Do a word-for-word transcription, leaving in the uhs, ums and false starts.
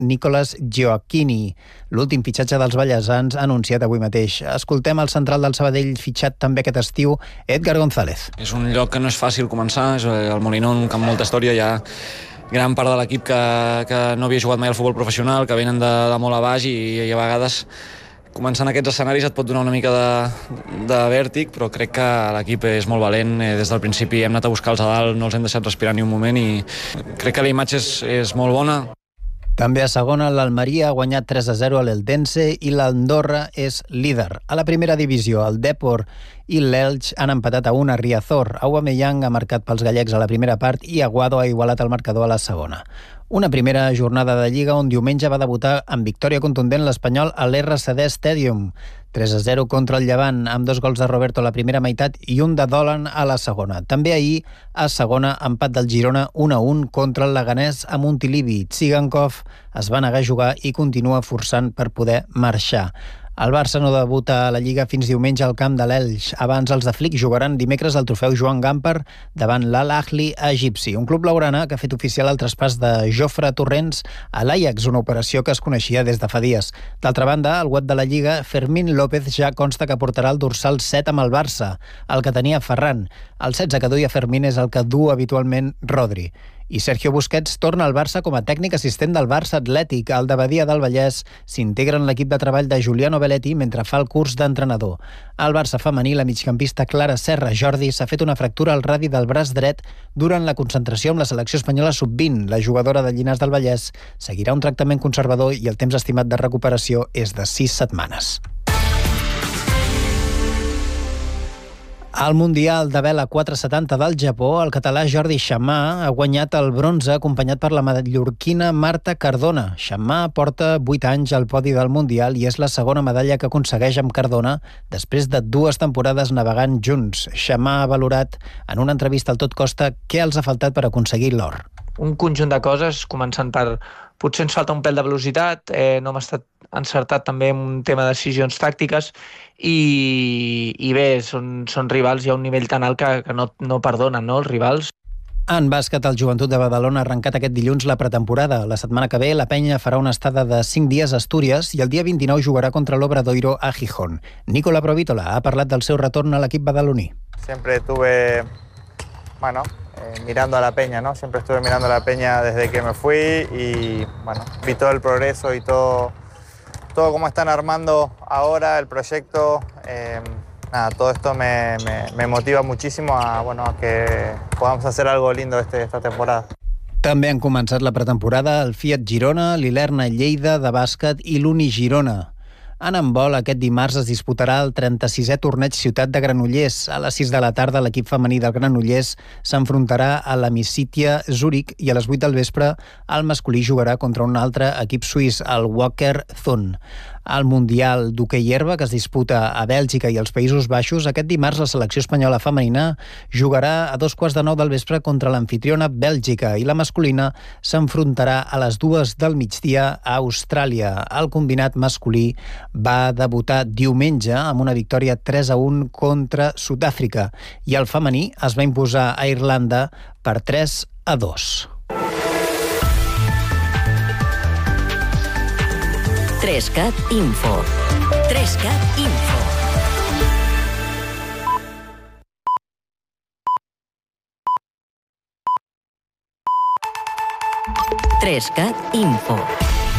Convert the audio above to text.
Nicolas Gioacchini, l'últim fitxatge dels ballesans anunciat avui mateix. Escoltem el central del Sabadell fitxat també aquest estiu, Edgar González. És un lloc que no és fàcil començar, és el Molinón, un camp amb molta història, hi ha gran part de l'equip que, que no havia jugat mai al futbol professional, que venen de, de molt a baix i, i a vegades començant aquests escenaris et pot donar una mica de, de vèrtic, però crec que l'equip és molt valent. Des del principi hem anat a buscar els a dalt, no els hem deixat respirar ni un moment i crec que la imatge és, és molt bona. També a segona, l'Almeria ha guanyat tres a zero a l'Eldense i l'Andorra és líder. A la primera divisió, el Depor i l'Elx han empatat a un a Riazor. Aubameyang ha marcat pels gallecs a la primera part i Aguado ha igualat el marcador a la segona. Una primera jornada de Lliga on diumenge va debutar amb victòria contundent l'Espanyol a l'R C D Stadium. tres a zero contra el Llevant, amb dos gols de Roberto a la primera meitat i un de Dolan a la segona. També ahir, a segona, empat del Girona un a un contra el Leganés a Montilivi. Tsigankov es va negar a jugar i continua forçant per poder marxar. El Barça no debuta a la Lliga fins diumenge al camp de l'Elx. Abans els de Flick jugaran dimecres el trofeu Joan Gamper davant l'Al-Ahli egipci, un club blaugrana que ha fet oficial el traspàs de Jofre Torrents a l'Ajax, una operació que es coneixia des de fa dies. D'altra banda, al web de la Lliga, Fermín López ja consta que portarà el dorsal set amb el Barça, el que tenia Ferran. El setze que duia Fermín és el que du habitualment Rodri. I Sergio Busquets torna al Barça com a tècnic assistent del Barça Atlètic. El de Badia del Vallès s'integra en l'equip de treball de Giuliano Belletti mentre fa el curs d'entrenador. Al Barça femení, la migcampista Clara Serra Jordi s'ha fet una fractura al radi del braç dret durant la concentració amb la selecció espanyola sub vint. La jugadora de Llinars del Vallès seguirà un tractament conservador i el temps estimat de recuperació és de sis setmanes. Al Mundial de vela quatre setanta del Japó, el català Jordi Xamà ha guanyat el bronze acompanyat per la mallorquina Marta Cardona. Xamà porta vuit anys al podi del Mundial i és la segona medalla que aconsegueix amb Cardona després de dues temporades navegant junts. Xamà ha valorat en una entrevista al Tot Costa què els ha faltat per aconseguir l'or. Un conjunt de coses, començant per potser ens falta un pèl de velocitat, eh, no hem estat encertat també en un tema de decisions tàctiques i, i bé, són, són rivals, hi ha un nivell tan alt que, que no, no perdonen, no, els rivals. En bàsquet, el Joventut de Badalona ha arrencat aquest dilluns la pretemporada. La setmana que ve, la penya farà una estada de cinc dies a Astúries i el dia vint-i-nou jugarà contra l'Obradoiro a Gijón. Nicola Provítola ha parlat del seu retorn a l'equip badaloní. Siempre tuve, bueno, eh, mirando a la peña, ¿no? Siempre estuve mirando a la peña desde que me fui y, bueno, vi todo el progreso y todo, todo cómo están armando ahora el proyecto. Eh, Nada, todo esto me, me, me motiva muchísimo a, bueno, a que podamos hacer algo lindo este, esta temporada. També han començat la pretemporada el Fiat Girona, l'Ilerna Lleida de bàsquet i l'Uni Girona. En handbol, aquest dimarts es disputarà el trenta-sisè torneig Ciutat de Granollers. A les sis de la tarda, l'equip femení del Granollers s'enfrontarà a la Misítia Zúrich i a les vuit del vespre el masculí jugarà contra un altre equip suís, el Wacker Thun. Al Mundial d'hoquei herba, que es disputa a Bèlgica i als Països Baixos, aquest dimarts la selecció espanyola femenina jugarà a dos quarts de nou del vespre contra l'amfitriona Bèlgica i la masculina s'enfrontarà a les dues del migdia a Austràlia. El combinat masculí va debutar diumenge amb una victòria tres a un contra Sud-àfrica i el femení es va imposar a Irlanda per tres a dos. Trescat Info. Trescat Info. Trescat Info.